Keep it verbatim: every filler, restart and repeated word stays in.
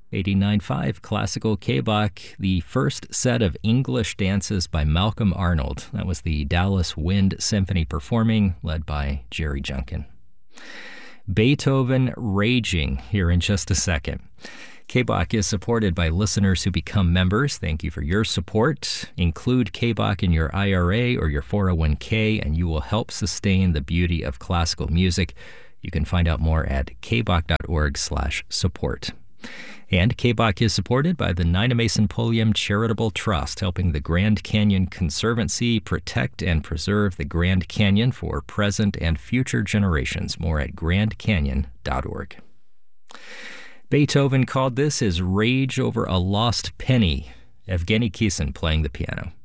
eighty-nine point five Classical K-Bach, the first set of English dances by Malcolm Arnold. That was the Dallas Wind Symphony performing, led by Jerry Junkin. Beethoven Raging here in just a second. K-Bach is supported by listeners who become members. Thank you for your support. Include K-Bach in your I R A or your four oh one k, and you will help sustain the beauty of classical music. You can find out more at kbach.org slash support. And K-Bach is supported by the Nina Mason Pulliam Charitable Trust, helping the Grand Canyon Conservancy protect and preserve the Grand Canyon for present and future generations. More at grand canyon dot org. Beethoven called this his Rage Over a Lost Penny. Evgeny Kissin playing the piano.